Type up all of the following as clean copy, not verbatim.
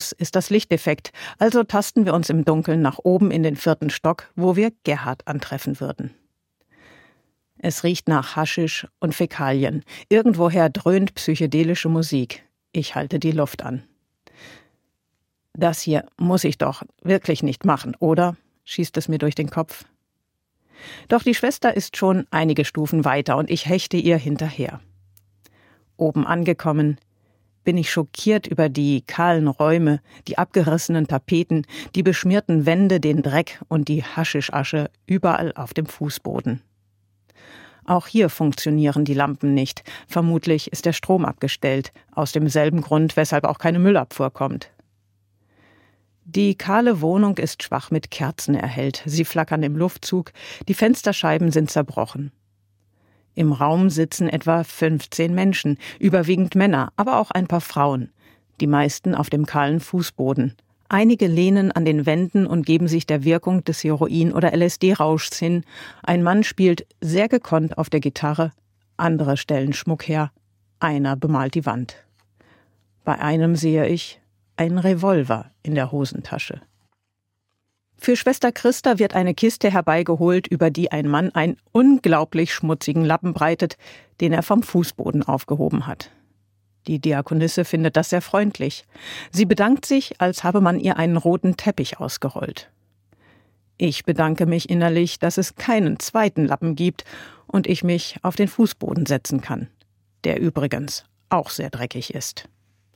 Haus ist das Licht defekt, also tasten wir uns im Dunkeln nach oben in den 4. Stock, wo wir Gerhard antreffen würden. Es riecht nach Haschisch und Fäkalien. Irgendwoher dröhnt psychedelische Musik. Ich halte die Luft an. Das hier muss ich doch wirklich nicht machen, oder? Schießt es mir durch den Kopf. Doch die Schwester ist schon einige Stufen weiter und ich hechte ihr hinterher. Oben angekommen bin ich schockiert über die kahlen Räume, die abgerissenen Tapeten, die beschmierten Wände, den Dreck und die Haschischasche überall auf dem Fußboden. Auch hier funktionieren die Lampen nicht. Vermutlich ist der Strom abgestellt, aus demselben Grund, weshalb auch keine Müllabfuhr kommt. Die kahle Wohnung ist schwach mit Kerzen erhellt. Sie flackern im Luftzug, die Fensterscheiben sind zerbrochen. Im Raum sitzen etwa 15 Menschen, überwiegend Männer, aber auch ein paar Frauen, die meisten auf dem kahlen Fußboden. Einige lehnen an den Wänden und geben sich der Wirkung des Heroin- oder LSD-Rauschs hin. Ein Mann spielt sehr gekonnt auf der Gitarre, andere stellen Schmuck her, einer bemalt die Wand. Bei einem sehe ich einen Revolver in der Hosentasche. Für Schwester Christa wird eine Kiste herbeigeholt, über die ein Mann einen unglaublich schmutzigen Lappen breitet, den er vom Fußboden aufgehoben hat. Die Diakonisse findet das sehr freundlich. Sie bedankt sich, als habe man ihr einen roten Teppich ausgerollt. Ich bedanke mich innerlich, dass es keinen zweiten Lappen gibt und ich mich auf den Fußboden setzen kann, der übrigens auch sehr dreckig ist.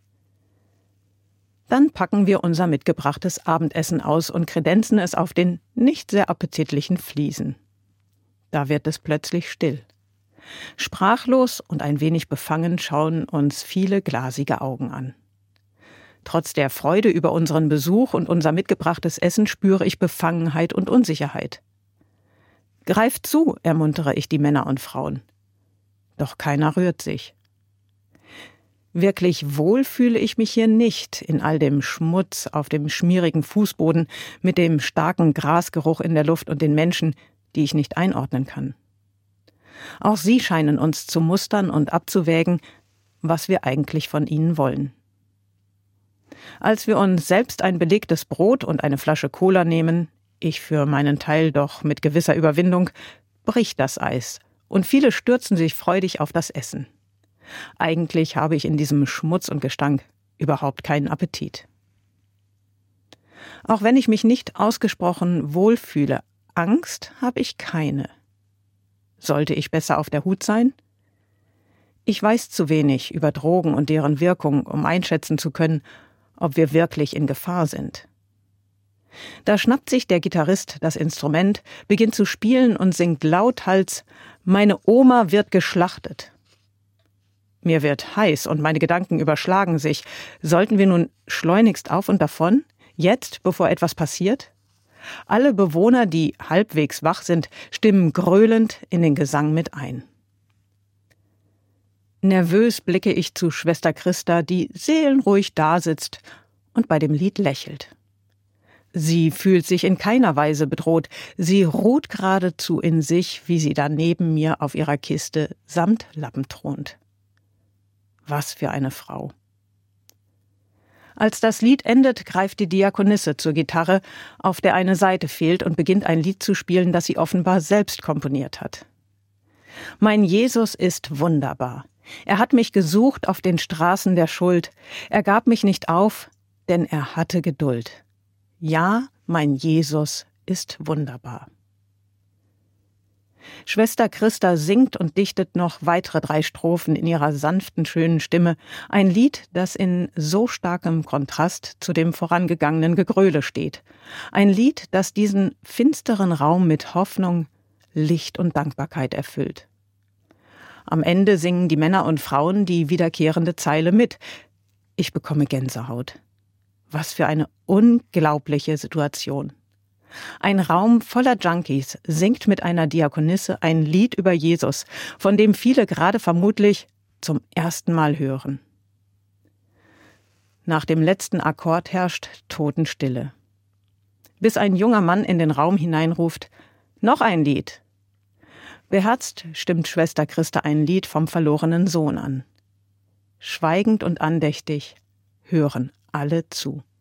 Dann packen wir unser mitgebrachtes Abendessen aus und kredenzen es auf den nicht sehr appetitlichen Fliesen. Da wird es plötzlich still. Sprachlos und ein wenig befangen schauen uns viele glasige Augen an. Trotz der Freude über unseren Besuch und unser mitgebrachtes Essen spüre ich Befangenheit und Unsicherheit. »Greift zu«, ermuntere ich die Männer und Frauen. Doch keiner rührt sich. Wirklich wohl fühle ich mich hier nicht, in all dem Schmutz auf dem schmierigen Fußboden, mit dem starken Grasgeruch in der Luft und den Menschen, die ich nicht einordnen kann. Auch sie scheinen uns zu mustern und abzuwägen, was wir eigentlich von ihnen wollen. Als wir uns selbst ein belegtes Brot und eine Flasche Cola nehmen, ich für meinen Teil doch mit gewisser Überwindung, bricht das Eis und viele stürzen sich freudig auf das Essen. Eigentlich habe ich in diesem Schmutz und Gestank überhaupt keinen Appetit. Auch wenn ich mich nicht ausgesprochen wohlfühle, Angst habe ich keine. Sollte ich besser auf der Hut sein? Ich weiß zu wenig über Drogen und deren Wirkung, um einschätzen zu können, ob wir wirklich in Gefahr sind. Da schnappt sich der Gitarrist das Instrument, beginnt zu spielen und singt lauthals: »Meine Oma wird geschlachtet.« Mir wird heiß und meine Gedanken überschlagen sich. Sollten wir nun schleunigst auf und davon? Jetzt, bevor etwas passiert? Alle Bewohner, die halbwegs wach sind, stimmen gröhlend in den Gesang mit ein. Nervös blicke ich zu Schwester Christa, die seelenruhig dasitzt und bei dem Lied lächelt. Sie fühlt sich in keiner Weise bedroht. Sie ruht geradezu in sich, wie sie da neben mir auf ihrer Kiste samt Lappen thront. Was für eine Frau. Als das Lied endet, greift die Diakonisse zur Gitarre, auf der eine Saite fehlt, und beginnt ein Lied zu spielen, das sie offenbar selbst komponiert hat. Mein Jesus ist wunderbar. Er hat mich gesucht auf den Straßen der Schuld. Er gab mich nicht auf, denn er hatte Geduld. Ja, mein Jesus ist wunderbar. Schwester Christa singt und dichtet noch weitere 3 Strophen in ihrer sanften, schönen Stimme, ein Lied, das in so starkem Kontrast zu dem vorangegangenen Gegröle steht. Ein Lied, das diesen finsteren Raum mit Hoffnung, Licht und Dankbarkeit erfüllt. Am Ende singen die Männer und Frauen die wiederkehrende Zeile mit. Ich bekomme Gänsehaut. Was für eine unglaubliche Situation. Ein Raum voller Junkies singt mit einer Diakonisse ein Lied über Jesus, von dem viele gerade vermutlich zum ersten Mal hören. Nach dem letzten Akkord herrscht Totenstille. Bis ein junger Mann in den Raum hineinruft: »Noch ein Lied!« Beherzt stimmt Schwester Christa ein Lied vom verlorenen Sohn an. Schweigend und andächtig hören alle zu.